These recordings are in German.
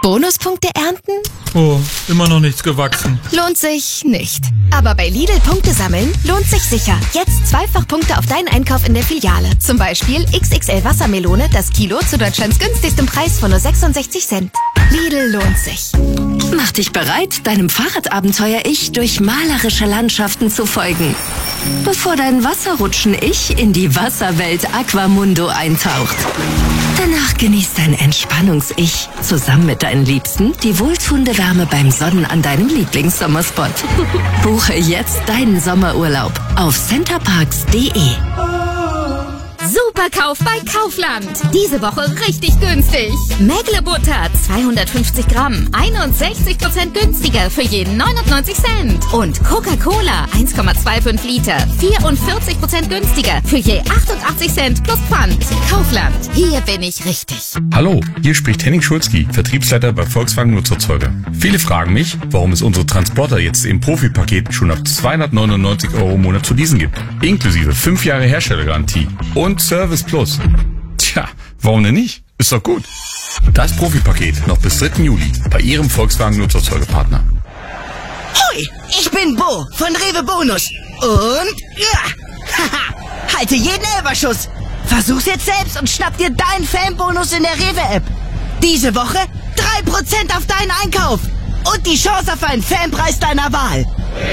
Bonuspunkte ernten? Oh, immer noch nichts gewachsen. Lohnt sich nicht. Aber bei Lidl Punkte sammeln lohnt sich sicher. Jetzt zweifach Punkte auf deinen Einkauf in der Filiale. Zum Beispiel XXL Wassermelone, das Kilo zu Deutschlands günstigstem Preis von nur 66 Cent. Lidl lohnt sich. Mach dich bereit, deinem Fahrradabenteuer-Ich durch malerische Landschaften zu folgen. Bevor dein Wasserrutschen-Ich in die Wasserwelt Aquamundo eintaucht. Danach genießt dein Entspannungs-Ich zusammen mit deinen Liebsten die wohltuende Wärme beim Sonnen an deinem Lieblingssommerspot. Buche jetzt deinen Sommerurlaub auf centerparks.de. Superkauf bei Kaufland. Diese Woche richtig günstig. Mägle-Butter 250 Gramm, 61% günstiger für jeden 99 Cent. Und Coca-Cola 1,25 Liter, 44% günstiger für je 88 Cent plus Pfand. Kaufland, hier bin ich richtig. Hallo, hier spricht Henning Schulzki, Vertriebsleiter bei Volkswagen Nutzerzeuger. Viele fragen mich, warum es unsere Transporter jetzt im Profipaket schon ab 299 € im Monat zu leasen gibt. Inklusive 5 Jahre Herstellergarantie und Service Plus. Tja, warum denn nicht? Ist doch gut. Das Profipaket noch bis 3. Juli bei Ihrem Volkswagen Nutzerzeugerpartner. Hoi, ich bin Bo von Rewe Bonus. Und ja, haha, halte jeden Elberschuss. Versuch's jetzt selbst und schnapp dir deinen Fanbonus in der Rewe-App. Diese Woche 3% auf deinen Einkauf und die Chance auf einen Fanpreis deiner Wahl.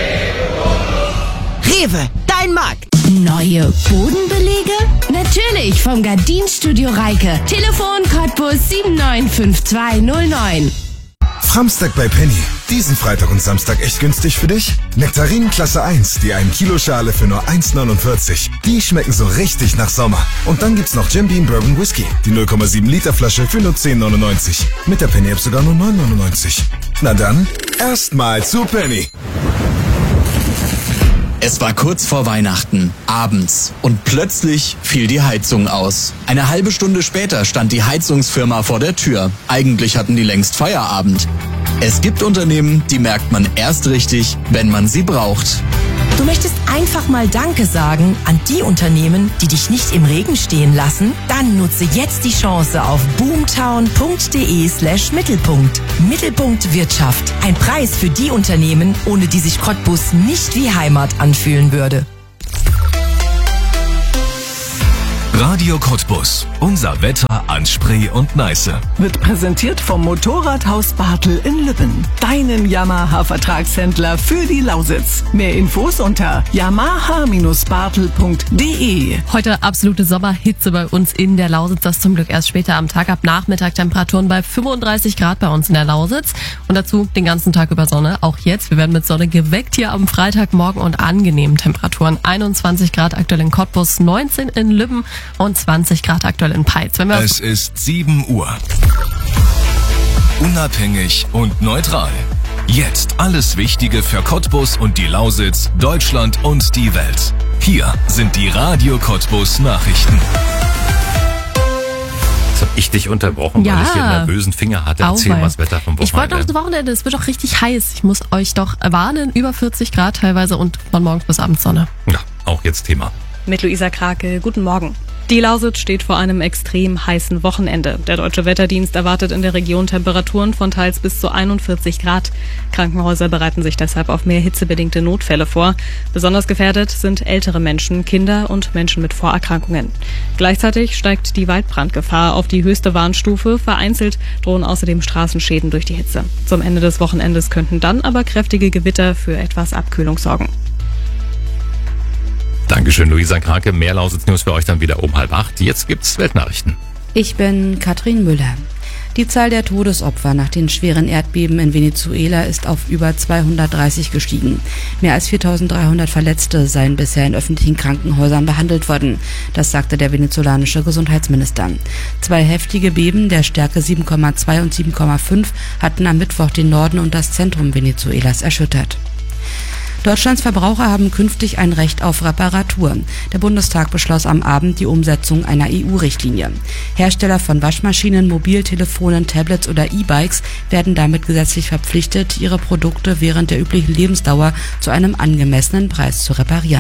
Rewe, dein Markt. Neue Bodenbelege? Natürlich vom Gardinstudio Reike. Telefon Cottbus 795209. Framstag bei Penny. Diesen Freitag und Samstag echt günstig für dich? Nektarinen Klasse 1, die 1 Kilo Schale für nur 1,49. Die schmecken so richtig nach Sommer. Und dann gibt's noch Jim Beam Bourbon Whisky, die 0,7 Liter Flasche für nur 10,99. Mit der Penny App sogar nur 9,99. Na dann, erstmal zu Penny. Es war kurz vor Weihnachten, abends, und plötzlich fiel die Heizung aus. Eine halbe Stunde später stand die Heizungsfirma vor der Tür. Eigentlich hatten die längst Feierabend. Es gibt Unternehmen, die merkt man erst richtig, wenn man sie braucht. Du möchtest einfach mal Danke sagen an die Unternehmen, die dich nicht im Regen stehen lassen? Dann nutze jetzt die Chance auf boomtown.de/Mittelpunkt. Mittelpunkt Wirtschaft. Ein Preis für die Unternehmen, ohne die sich Cottbus nicht wie Heimat anfühlen würde. Radio Cottbus. Unser Wetter an Spree und Neiße. Wird präsentiert vom Motorradhaus Bartel in Lübben. Deinen Yamaha-Vertragshändler für die Lausitz. Mehr Infos unter yamaha-bartel.de. Heute absolute Sommerhitze bei uns in der Lausitz. Das zum Glück erst später am Tag. Ab Nachmittag Temperaturen bei 35 Grad bei uns in der Lausitz. Und dazu den ganzen Tag über Sonne. Auch jetzt. Wir werden mit Sonne geweckt hier am Freitagmorgen und angenehmen Temperaturen. 21 Grad aktuell in Cottbus, 19 in Lübben und 20 Grad aktuell in Peitz. Es ist 7 Uhr. Unabhängig und neutral. Jetzt alles Wichtige für Cottbus und die Lausitz, Deutschland und die Welt. Hier sind die Radio Cottbus Nachrichten. Jetzt habe ich dich unterbrochen, weil ich hier einen nervösen Finger hatte. Erzähl mal das Wetter vom Wochenende. Ich wollte noch das Wochenende, es wird doch richtig heiß. Ich muss euch doch warnen, über 40 Grad teilweise und von morgens bis abends Sonne. Ja, auch jetzt Thema. Mit Luisa Krake, guten Morgen. Die Lausitz steht vor einem extrem heißen Wochenende. Der Deutsche Wetterdienst erwartet in der Region Temperaturen von teils bis zu 41 Grad. Krankenhäuser bereiten sich deshalb auf mehr hitzebedingte Notfälle vor. Besonders gefährdet sind ältere Menschen, Kinder und Menschen mit Vorerkrankungen. Gleichzeitig steigt die Waldbrandgefahr auf die höchste Warnstufe. Vereinzelt drohen außerdem Straßenschäden durch die Hitze. Zum Ende des Wochenendes könnten dann aber kräftige Gewitter für etwas Abkühlung sorgen. Dankeschön, Luisa Krake. Mehr Lausitz-News für euch dann wieder um 7:30. Jetzt gibt's Weltnachrichten. Ich bin Katrin Müller. Die Zahl der Todesopfer nach den schweren Erdbeben in Venezuela ist auf über 230 gestiegen. Mehr als 4.300 Verletzte seien bisher in öffentlichen Krankenhäusern behandelt worden. Das sagte der venezolanische Gesundheitsminister. 2 heftige Beben der Stärke 7,2 und 7,5 hatten am Mittwoch den Norden und das Zentrum Venezuelas erschüttert. Deutschlands Verbraucher haben künftig ein Recht auf Reparatur. Der Bundestag beschloss am Abend die Umsetzung einer EU-Richtlinie. Hersteller von Waschmaschinen, Mobiltelefonen, Tablets oder E-Bikes werden damit gesetzlich verpflichtet, ihre Produkte während der üblichen Lebensdauer zu einem angemessenen Preis zu reparieren.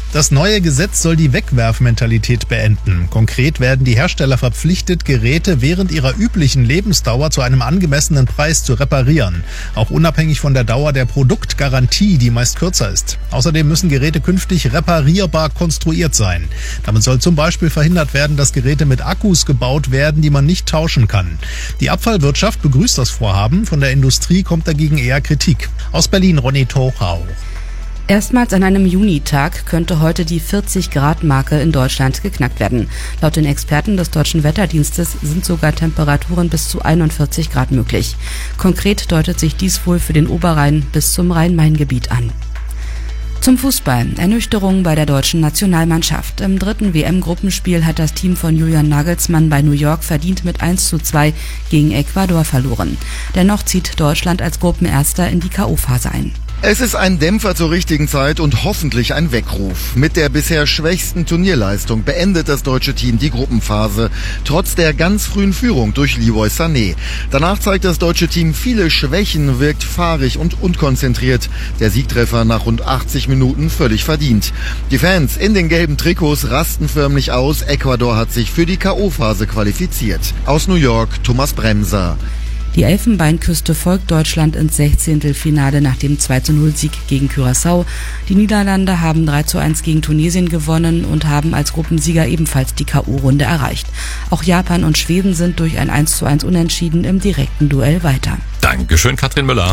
Das neue Gesetz soll die Wegwerfmentalität beenden. Konkret werden die Hersteller verpflichtet, Geräte während ihrer üblichen Lebensdauer zu einem angemessenen Preis zu reparieren. Auch unabhängig von der Dauer der Produktgarantie, die meist kürzer ist. Außerdem müssen Geräte künftig reparierbar konstruiert sein. Damit soll zum Beispiel verhindert werden, dass Geräte mit Akkus gebaut werden, die man nicht tauschen kann. Die Abfallwirtschaft begrüßt das Vorhaben, von der Industrie kommt dagegen eher Kritik. Aus Berlin Ronny Tochau. Erstmals an einem Junitag könnte heute die 40-Grad-Marke in Deutschland geknackt werden. Laut den Experten des Deutschen Wetterdienstes sind sogar Temperaturen bis zu 41 Grad möglich. Konkret deutet sich dies wohl für den Oberrhein bis zum Rhein-Main-Gebiet an. Zum Fußball. Ernüchterung bei der deutschen Nationalmannschaft. Im 3. WM-Gruppenspiel hat das Team von Julian Nagelsmann bei New York verdient mit 1:2 gegen Ecuador verloren. Dennoch zieht Deutschland als Gruppenerster in die K.O.-Phase ein. Es ist ein Dämpfer zur richtigen Zeit und hoffentlich ein Weckruf. Mit der bisher schwächsten Turnierleistung beendet das deutsche Team die Gruppenphase, trotz der ganz frühen Führung durch Leroy Sané. Danach zeigt das deutsche Team viele Schwächen, wirkt fahrig und unkonzentriert. Der Siegtreffer nach rund 80 Minuten völlig verdient. Die Fans in den gelben Trikots rasten förmlich aus. Ecuador hat sich für die K.O.-Phase qualifiziert. Aus New York, Thomas Bremser. Die Elfenbeinküste folgt Deutschland ins 16. nach dem 2:0-Sieg gegen Curaçao. Die Niederlande haben 3:1 gegen Tunesien gewonnen und haben als Gruppensieger ebenfalls die K.O.-Runde erreicht. Auch Japan und Schweden sind durch ein 1:1 Unentschieden im direkten Duell weiter. Dankeschön, Katrin Müller.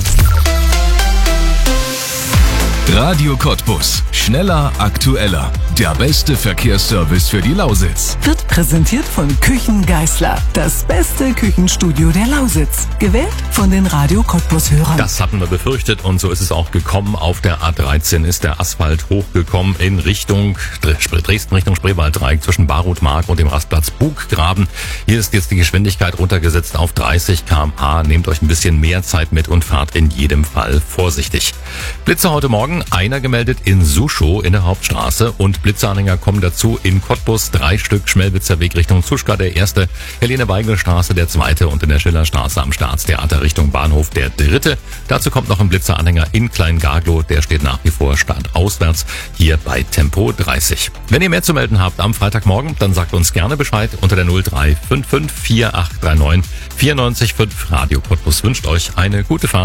Radio Cottbus. Schneller, aktueller. Der beste Verkehrsservice für die Lausitz. Wird präsentiert von Küchen Geisler. Das beste Küchenstudio der Lausitz. Gewählt von den Radio Cottbus-Hörern. Das hatten wir befürchtet und so ist es auch gekommen. Auf der A13 ist der Asphalt hochgekommen in Richtung Dresden, Richtung Spreewalddreieck zwischen Barutmark und dem Rastplatz Buggraben. Hier ist jetzt die Geschwindigkeit runtergesetzt auf 30 km/h. Nehmt euch ein bisschen mehr Zeit mit und fahrt in jedem Fall vorsichtig. Blitze heute Morgen, einer gemeldet in Suschow in der Hauptstraße und Blitzeanhänger kommen dazu in Cottbus 3 Stück, Schmelwitzer Weg Richtung Zuschka der 1., Helene-Weigel-Straße der 2. und in der Schillerstraße am Staatstheater Richtung Bahnhof der 3. Dazu kommt noch ein Blitzeranhänger in Kleingarglow, der steht nach wie vor startauswärts, hier bei Tempo 30. Wenn ihr mehr zu melden habt am Freitagmorgen, dann sagt uns gerne Bescheid unter der 0355 4839 94.5. Radio Cottbus wünscht euch eine gute Fahrt.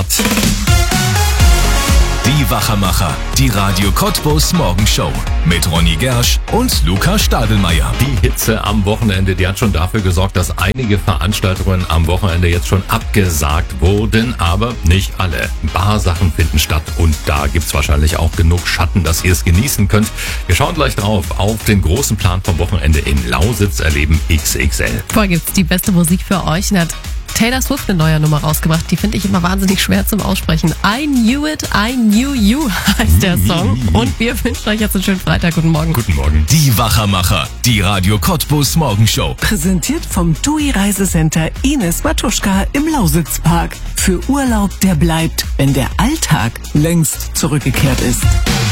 Die Wachermacher, die Radio Cottbus Morgenshow mit Ronny Gersch und Lukas Stadelmeier. Die Hitze am Wochenende, die hat schon dafür gesorgt, dass einige Veranstaltungen am Wochenende jetzt schon abgesagt wurden, aber nicht alle. Ein paar Sachen finden statt und da gibt's wahrscheinlich auch genug Schatten, dass ihr es genießen könnt. Wir schauen gleich drauf auf den großen Plan vom Wochenende in Lausitz erleben XXL. Vorher gibt's die beste Musik für euch. Taylor Swift eine neue Nummer rausgebracht. Die finde ich immer wahnsinnig schwer zum Aussprechen. I Knew It, I Knew You heißt der Song. Und wir wünschen euch jetzt einen schönen Freitag. Guten Morgen. Guten Morgen. Die Wachermacher, die Radio Cottbus Morgenshow. Präsentiert vom TUI Reisecenter Ines Matuschka im Lausitzpark. Für Urlaub, der bleibt, wenn der Alltag längst zurückgekehrt ist.